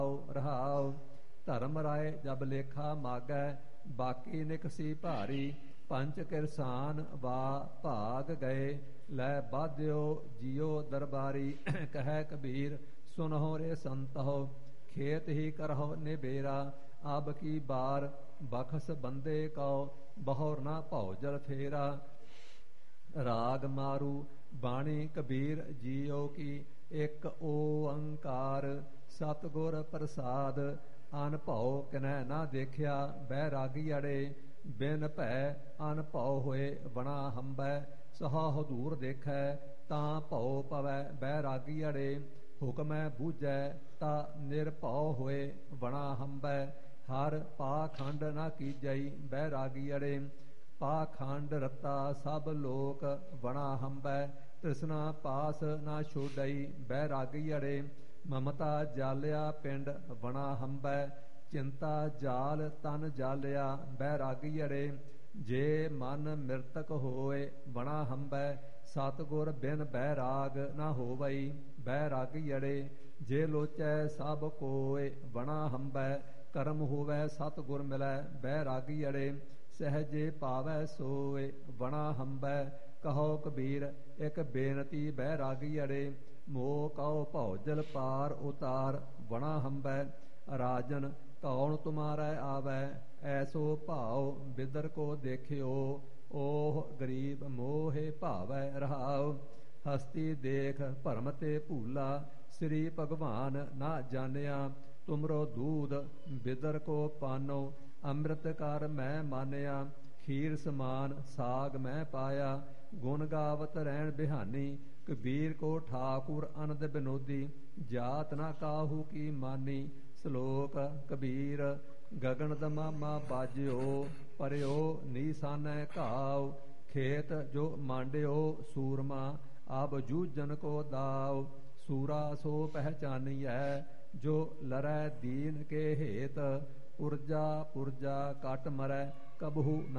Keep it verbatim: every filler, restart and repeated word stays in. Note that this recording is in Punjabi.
ਰਹਾਉ। ਧਰਮ ਰਾਏ ਜਬ ਲੇਖਾ ਮਾਗੈ, ਬਾਕੀ ਨਿਕਸੀ ਭਾਰੀ। ਪੰਚ ਕਿਰਸਾਨ ਵਾ ਭਾਗ ਗਏ, ਲੈ ਬਾਧਿਓ ਜਿਉ ਦਰਬਾਰੀ। ਕਹਿ ਕਬੀਰ ਸੁਨਹੁ ਰੇ ਸੰਤਹੁ, ਖੇਤ ਹੀ ਕਰਹੁ ਨਿਬੇਰਾ। ਅਬ ਕੀ ਬਾਰ ਬਖਸ ਬੰਦੇ ਕਉ, ਬਹੁਰ ਨਾ ਭਉ ਜਲ ਫੇਰਾ। ਰਾਗ ਮਾਰੂ ਬਾਣੀ ਕਬੀਰ ਜੀਓ ਕੀ, ਇਕ ਓੰਕਾਰ ਸਤਿਗੁਰ ਪ੍ਰਸਾਦ। ਅਨ ਭਉ ਕਿਨੈ ਨਾ ਦੇਖਿਆ, ਬੈਰਾਗੀ ਅੜੇ ਬਿਨ ਭੈ। ਅਨ ਭਉ ਹੋਏ ਬਣਾ ਹੰਬੈ, ਸਹਾ ਹਦੂਰ ਦੇਖੈ ਤਾਂ ਭਉ ਪਵੈ। ਬੈਰਾਗੀ ਅੜੇ ਹੁਕਮੈ ਬੂਝੈ, ਤਾ ਨਿਰਭਉ ਹੋਏ ਬਣਾ ਹੰਬੈ। ਹਰ ਪਾਖੰਡ ਨਾ ਕੀਜਈ, ਬੈਰਾਗੀ ਅੜੇ ਪਾਖੰਡ ਰਤਾ ਸਭ ਲੋਕ ਬਣਾ ਹੰਬੈ। ਤ੍ਰਿਸ਼ਨਾ ਪਾਸ ਨਾ ਛੋਡਈ, ਬੈਰਾਗੀ ਅੜੇ ਮਮਤਾ ਜਾਲਿਆ ਪਿੰਡ ਬਣਾ ਹੰਬੈ। ਚਿੰਤਾ ਜਾਲ ਤਨ ਜਾਲਿਆ, ਬੈਰਾਗੀ ਅੜੇ ਜੇ ਮਨ ਮਿਰਤਕ ਹੋਏ ਬਣਾ ਹੰਬੈ। ਸਤਿਗੁਰ ਬਿਨ ਬੈਰਾਗ ਨਾ ਹੋਵਈ, ਬੈਰਾਗੀ ਅੜੇ ਜੇ ਲੋਚੈ ਸਭ ਕੋਏ ਬਣਾ ਹੰਬੈ। ਕਰਮ ਹੋਵੈ ਸਤਿਗੁਰ ਮਿਲੈ, ਬੈਰਾਗੀ ਅੜੇ ਸਹਿਜੇ ਪਾਵੈ ਸੋਏ ਬਣਾ ਹੰਬੈ। ਕਹੋ ਕਬੀਰ ਇਕ ਬੇਨਤੀ, ਬੈਰਾਗੀ ਅੜੇ ਮੋਹ ਕਉ ਭਉ ਜਲ ਪਾਰ ਉਤਾਰ ਬਣਾ ਹੰਬੈ। ਰਾਜਨ ਕੌਣ ਤੁਮਾਰੈ ਆਵੈ, ਐਸੋ ਭਾਉ ਬਿਦਰ ਕੋ ਦੇਖਿਓ। ਓਹ ਗਰੀਬ ਮੋਹੇ ਭਾਵੈ ਰਹਾਉ। ਹਸਤੀ ਦੇਖ ਭਰਮ ਤੇ ਭੂਲਾ, ਸ੍ਰੀ ਭਗਵਾਨ ਨਾ ਜਾਣਿਆ। ਤੁਮਰੋ ਦੂਧ ਬਿਦਰ ਕੋ ਪਾਨੋ, ਅੰਮ੍ਰਿਤ ਕਰ ਮੈਂ ਮਾਨਿਆ। ਖੀਰ ਸਮਾਨ ਸਾਗ ਮੈਂ ਪਾਇਆ, ਗੁਣ ਗਾਵਤ ਰਹਿਣ ਬਿਹਾਨੀ। ਕਬੀਰ ਕੋ ਠਾਕੁਰ ਅਨੰਦ ਬਿਨੋਦੀ, ਜਾਤ ਨਾ ਕਾਹੂ ਕੀ ਮਾਨੀ। ਸ਼ਲੋਕ ਕਬੀਰ ਗਗਨ ਦਮਾਮਾ ਬਾਜਿਓ, ਪਰਿਓ ਨੀਸਾਨੈ ਘਾਉ। ਖੇਤ ਜੋ ਮਾਂਡਿਓ ਸੂਰਮਾ, ਅਬ ਜੂਝਨ ਕੋ ਦਾਉ। ਸੂਰਾ ਸੋ ਪਹਿਚਾਨੀਐ, ਜੋ ਲਰੈ ਦੀਨ ਕੇ ਹੇਤ। ਪੁਰਜਾ ਪੁਰਜਾ ਕਟ ਮਰੈ, ਕਬਹੂ